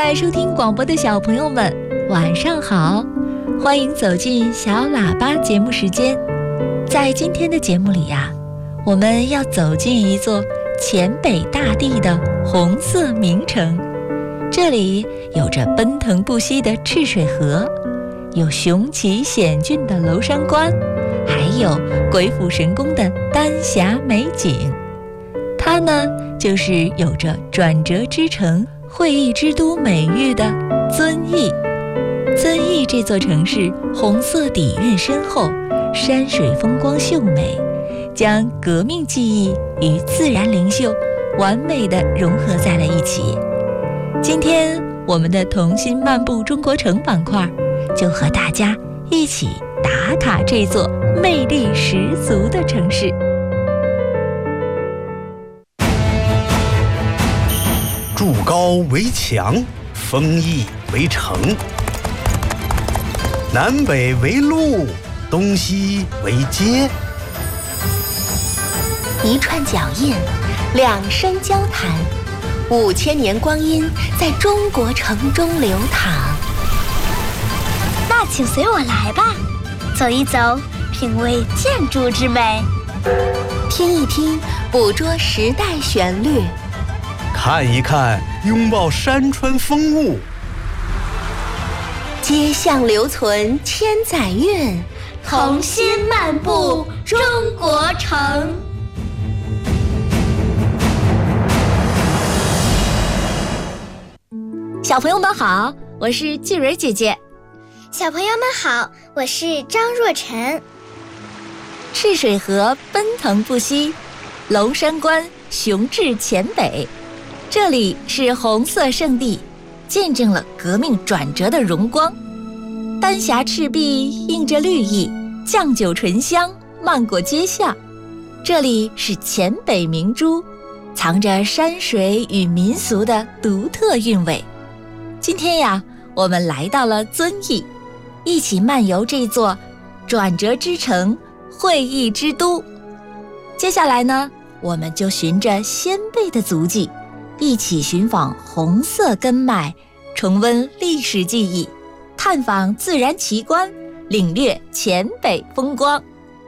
在收听广播的小朋友们，晚上好！欢迎走进小喇叭节目时间。在今天的节目里呀，我们要走进一座黔北大地的红色名城。这里有着奔腾不息的赤水河，有雄奇险峻的娄山关，还有鬼斧神工的丹霞美景。它呢，就是有着转折之城、会议之都美誉的遵义。遵义这座城市红色底蕴深厚，山水风光秀美，将革命记忆与自然灵秀完美地融合在了一起。今天我们的童心漫步中国城板块就和大家一起打卡这座魅力十足的城市。 筑高为墙，封邑为城，南北为路，东西为街。 一串脚印，两声交谈，5000年光阴在中国城中流淌。 那请随我来吧，走一走，品味建筑之美； 听一听，捕捉时代旋律； 看一看，拥抱山川风物。 街巷留存千载韵， 童心漫步中国城。 小朋友们好，我是季蕊姐姐。 小朋友们好，我是张若晨。 赤水河奔腾不息，娄山关雄峙黔北，这里是红色圣地，见证了革命转折的荣光。丹霞赤壁映着绿意，酱酒醇香漫过街巷。这里是黔北明珠，藏着山水与民俗的独特韵味。今天呀，我们来到了遵义，一起漫游这座转折之城、会议之都。接下来呢，我们就循着先辈的足迹，一起寻访红色根脉，重温历史记忆，探访自然奇观，领略黔北风光。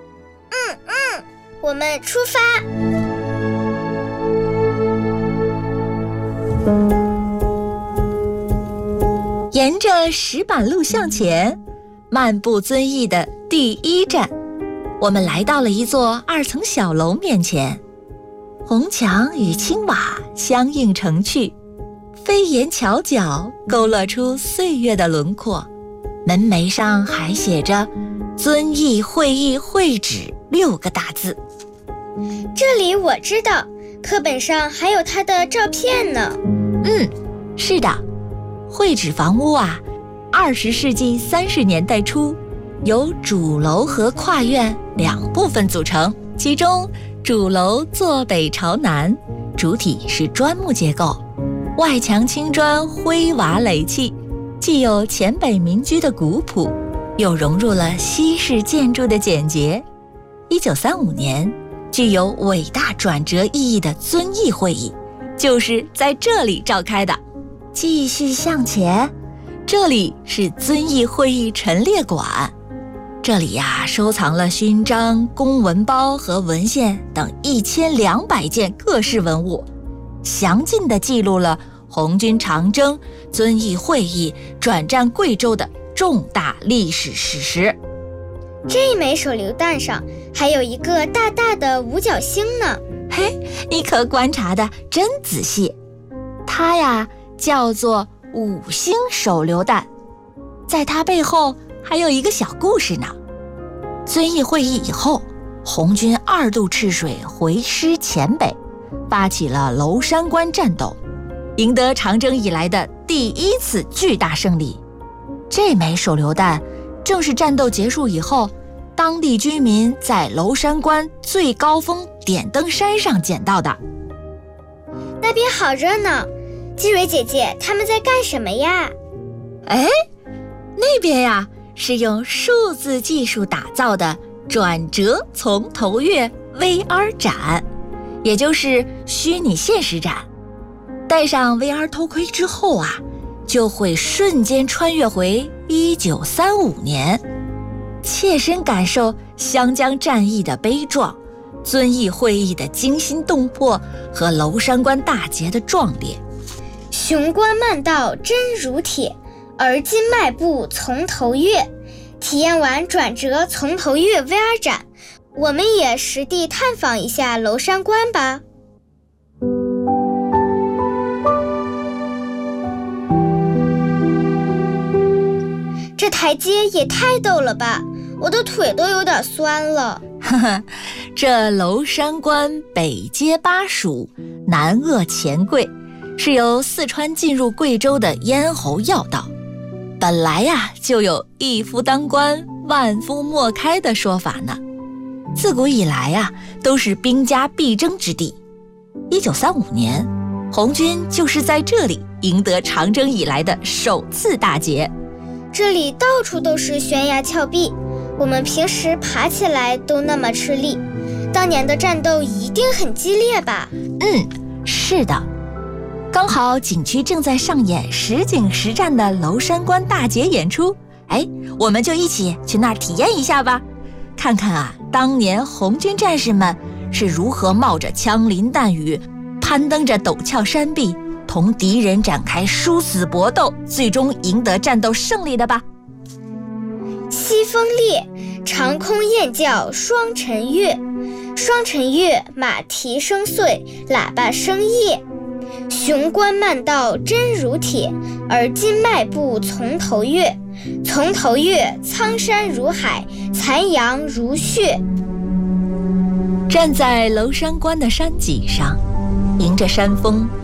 我们出发。 沿着石板路向前，漫步遵义的第一站，我们来到了一座2层小楼面前。红墙与青瓦相映成趣，飞檐桥角勾勒出岁月的轮廓，门楣上还写着遵义会议会址6个大字。 这里我知道，课本上还有它的照片呢。 是的，会址房屋啊，20世纪30年代初，由主楼和跨院2部分组成，其中主楼坐北朝南，主体是砖木结构，外墙青砖灰瓦垒砌，既有黔北民居的古朴，又融入了西式建筑的简洁。1935年，具有伟大转折意义的遵义会议就是在这里召开的。继续向前，这里是遵义会议陈列馆，这里呀，收藏了勋章、公文包和文献等1200件各式文物，详尽地记录了红军长征、遵义会议转战贵州的重大历史史实。 这枚手榴弹上还有一个大大的五角星呢。 嘿，你可观察得真仔细。它呀，叫做5星手榴弹，在它背后还有一个小故事呢。遵义会议以后，红军2渡赤水回师黔北，发起了娄山关战斗，赢得长征以来的第1次巨大胜利。这枚手榴弹正是战斗结束以后，当地居民在娄山关最高峰点灯山上捡到的。 那边好热闹，季蕊姐姐他们在干什么呀？ 那边呀，是用数字技术打造的转折从头月 VR 展，也就是虚拟现实展。戴上 VR 头盔之后啊， 就会瞬间穿越回1935年，切身感受湘江战役的悲壮，遵义会议的惊心动魄和娄山关大捷的壮烈。 雄关漫道真如铁，而今迈步从头越。体验完转折从头越 VR 展，我们也实地探访一下娄山关吧。这台阶也太陡了吧，我的腿都有点酸了。 这娄山关北接巴蜀，南扼黔桂，是由四川进入贵州的咽喉要道。本来呀，就有一夫当关，万夫莫开的说法呢。自古以来呀，都是兵家必争之地。1935年，红军就是在这里赢得长征以来的首次大捷。 这里到处都是悬崖峭壁，我们平时爬起来都那么吃力，当年的战斗一定很激烈吧？ 是的。刚好景区正在上演实景实战的娄山关大捷演出，我们就一起去那儿体验一下吧，看看啊，当年红军战士们是如何冒着枪林弹雨，攀登着陡峭山壁，同敌人展开殊死搏斗，最终赢得战斗胜利的吧。 西风烈，长空雁叫双晨月，双晨月，马蹄声碎，喇叭声夜。雄关漫道真如铁，而今迈步从头越。从头越，苍山如海，残阳如血。 站在娄山关的山脊上，迎着山风，